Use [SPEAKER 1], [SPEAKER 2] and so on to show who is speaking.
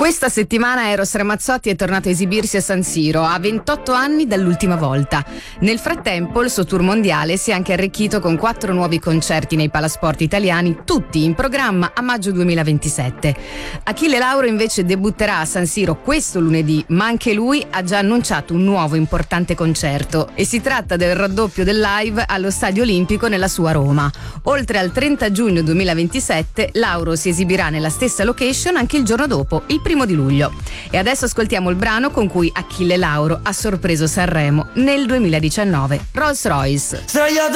[SPEAKER 1] Questa settimana Eros Ramazzotti è tornato a esibirsi a San Siro a 28 anni dall'ultima volta. Nel frattempo il suo tour mondiale si è anche arricchito con 4 nuovi concerti nei palasport italiani, tutti in programma a maggio 2027. Achille Lauro invece debutterà a San Siro questo lunedì, ma anche lui ha già annunciato un nuovo importante concerto e si tratta del raddoppio del live allo Stadio Olimpico nella sua Roma. Oltre al 30 giugno 2027 Lauro si esibirà nella stessa location anche il giorno dopo, il 1 di luglio. E adesso ascoltiamo il brano con cui Achille Lauro ha sorpreso Sanremo nel 2019, Rolls Royce.